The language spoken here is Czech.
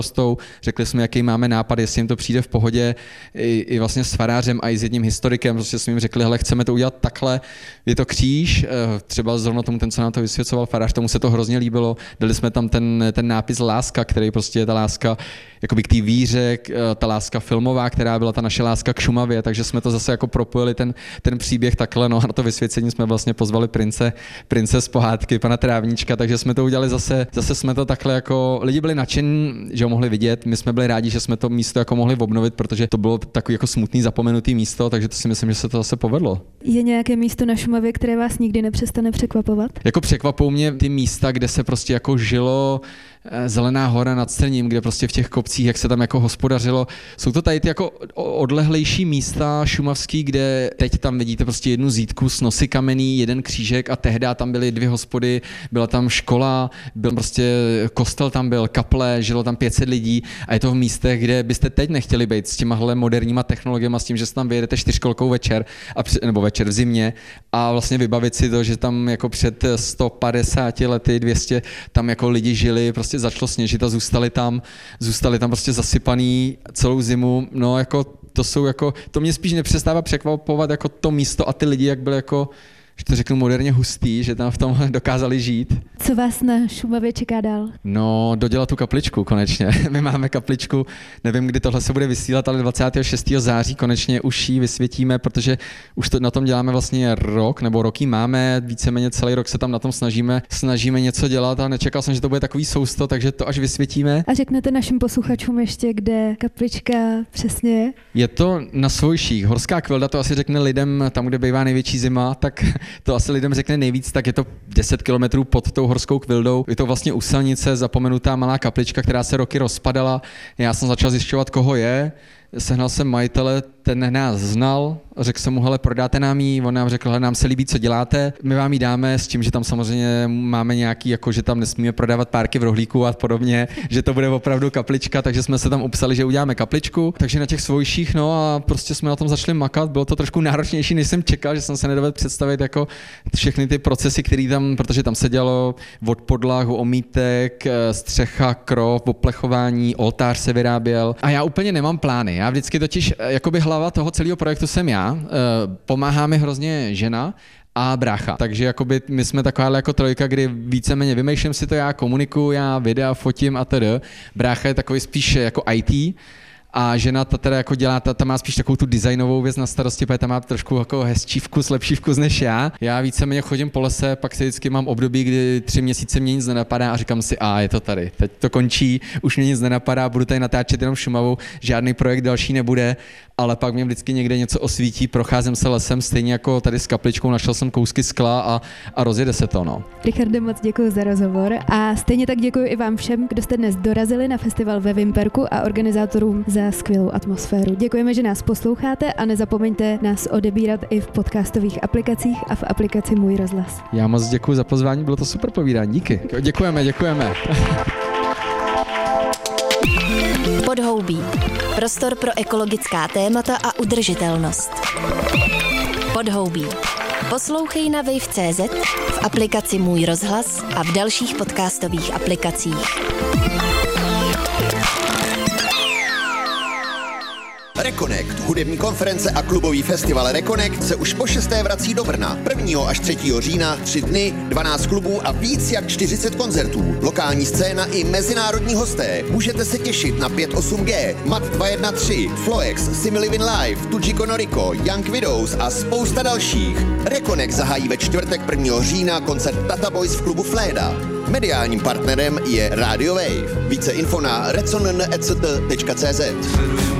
starostou, řekli jsme, jaký máme nápad, jestli jim to přijde v pohodě, i vlastně s farářem a i s jedním historikem, prostě jsme jim řekli, hele, chceme to udělat takhle, je to kříž, třeba zrovna tomu ten, co nám to vysvěcoval farář, tomu se to hrozně líbilo, dali jsme tam ten nápis láska, který prostě je ta láska jakoby k té víře, ta láska filmová, která byla ta naše láska k Šumavě, takže jsme to zase jako propojili ten příběh takhle, no a na to vysvěcení jsme vlastně pozvali prince z pohádky, pana Trávníčka, takže jsme to udělali zase jsme to takhle jako, lidi byli nadšení, že ho mohli vidět, my jsme byli rádi, že jsme to místo jako mohli obnovit, protože to bylo takový jako smutný, zapomenutý místo, takže to si myslím, že se to zase povedlo. Je nějaké místo na Šumavě, které vás nikdy nepřestane překvapovat? Jako překvapou mě ty místa, kde se prostě jako žilo, Zelená hora nad Strním, kde prostě v těch kopcích, jak se tam jako hospodařilo. Jsou to tady ty jako odlehlejší místa šumavský, kde teď tam vidíte prostě jednu zídku s nosy kamenný, jeden křížek a tehdy tam byly 2 hospody, byla tam škola, byl prostě kostel tam byl, kaple, žilo tam 500 lidí a je to v místech, kde byste teď nechtěli být s těmahle moderníma technologiemi, s tím, že se tam vyjedete 4kolkou večer, nebo večer v zimě a vlastně vybavit si to, že tam jako před 150 lety, 200, tam jako lidi žili, prostě začalo sněžit a zůstali tam prostě zasypaný celou zimu, no jako to mě spíš nepřestává překvapovat jako to místo a ty lidi, jak byly jako, že to řeknu moderně hustý, že tam v tom dokázali žít. Co vás na Šumavě čeká dál? No, dodělat tu kapličku konečně. My máme kapličku, nevím, kdy tohle se bude vysílat, ale 26. září konečně už ji vysvětíme, protože už to na tom děláme vlastně rok, nebo roky máme, víceméně celý rok se tam na tom snažíme něco dělat a nečekal jsem, že to bude takový sousto, takže to až vysvětíme. A řeknete našim posluchačům ještě, kde kaplička přesně je? Je to na Svojších. Horská Kvilda, to asi řekne lidem tam, kde bývá největší zima, tak to asi lidem řekne nejvíc, tak je to 10 kilometrů pod tou Horskou Kvildou. Je to vlastně u silnice zapomenutá malá kaplička, která se roky rozpadala. Já jsem začal zjišťovat, koho je. Sehnal jsem majitele, ten nás znal, řekl jsem mu, hele, prodáte nám ji, on nám řekl, hele, nám se líbí, co děláte, my vám ji dáme s tím, že tam samozřejmě máme nějaký, jako že tam nesmíme prodávat párky v rohlíku a podobně, že to bude opravdu kaplička, takže jsme se tam upsali, že uděláme kapličku, takže na těch Svojších, no a prostě jsme na tom začali makat, bylo to trošku náročnější, než jsem čekal, že jsem se nedovedl představit jako všechny ty procesy, které tam, protože tam se dělalo od podlahu, omítek, střecha, krov, oplechování, oltář se vyráběl a já úplně nemám plány. Já vždycky totiž, jakoby hlava toho celého projektu jsem já, pomáhá mi hrozně žena a brácha. Takže jakoby my jsme taková jako trojka, kdy víceméně vymýšlím si to já, komunikuju, já videa, fotím a tedy. Brácha je takový spíš jako IT, a žena ta teda jako dělá, ta má spíš takovou tu designovou věc na starosti, protože ta má trošku jako hezčí vkus, lepší vkus než já. Já víceméně chodím po lese, pak si vždycky mám období, kdy 3 měsíce mě nic nenapadá a říkám si, je to tady, teď to končí, už mě nic nenapadá, budu tady natáčet jenom Šumavu, žádný projekt další nebude, ale pak mě vždycky někde něco osvítí, procházím se lesem, stejně jako tady s kapličkou, našel jsem kousky skla a rozjede se to, no. Richarde, moc děkuji za rozhovor a stejně tak děkuji i vám všem, kdo jste dnes dorazili na festival ve Vimperku a organizátorům za skvělou atmosféru. Děkujeme, že nás posloucháte a nezapomeňte nás odebírat i v podcastových aplikacích a v aplikaci Můj rozhlas. Já moc děkuji za pozvání, bylo to super povídání, díky. Děkujeme. Podhoubí. Prostor pro ekologická témata a udržitelnost. Podhoubí. Poslouchej na wave.cz, v aplikaci Můj rozhlas a v dalších podcastových aplikacích. Reconnect, hudební konference a klubový festival Reconnect se už po 6. vrací do Brna. 1. až 3. října 3 dny, 12 klubů a víc jak 40 koncertů. Lokální scéna i mezinárodní hosté. Můžete se těšit na 5.8G, MAT 213, Floex, Similivin Live, Tujiko Noriko, Young Widows a spousta dalších. Reconnect zahájí ve čtvrtek 1. října koncert Tata Boys v klubu Fléda. Mediálním partnerem je Radio Wave. Více info na reconnect.cz.